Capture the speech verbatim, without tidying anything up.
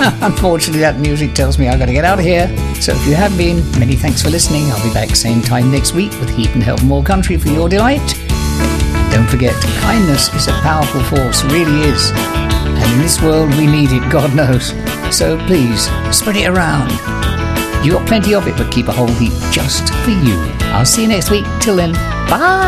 Unfortunately, that music tells me I've got to get out of here. So if you have been, many thanks for listening. I'll be back same time next week with Heat and Help More Country for your delight. Don't forget, kindness is a powerful force, really is. And in this world, we need it, God knows. So please, spread it around. You got plenty of it, but keep a whole heap just for you. I'll see you next week. Till then, bye.